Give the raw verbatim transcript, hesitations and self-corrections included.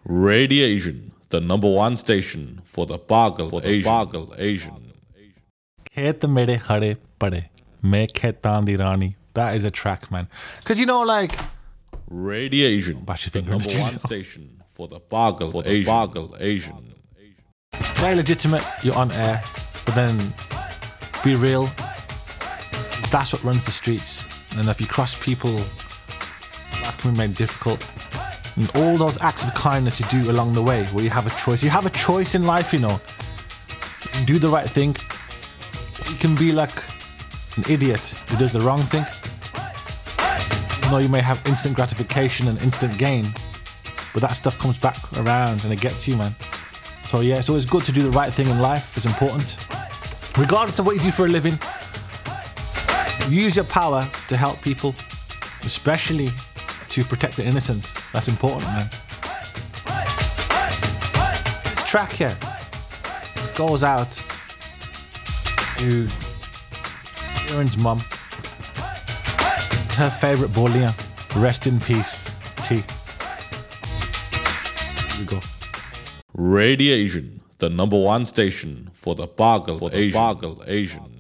Radiation, the number one station for the Pagal Asian. Pagal Asian. Khet mere hare pade, main khetan di rani. That is a track, man. Because you know, like, Radiation, Bash your the finger in the number one studio. station for the Pagal Asian. Pagal Asian. very legitimate. You're on air, but then be real. That's what runs the streets. And if you cross people, life can be made difficult. And all those acts of kindness you do along the way, where you have a choice. You have a choice in life, you know. You can do the right thing. You can be like an idiot who does the wrong thing. You know, you may have instant gratification and instant gain, but that stuff comes back around and it gets you, man. So yeah, it's always good to do the right thing in life. It's important. Regardless of what you do for a living, use your power to help people, especially to protect the innocent. That's important, man. This track here goes out to Kieran's mum. It's her favourite bullion. Rest in peace, T. Here we go. Radiation, the number one station for the Pagal Asian. Pagal Asian.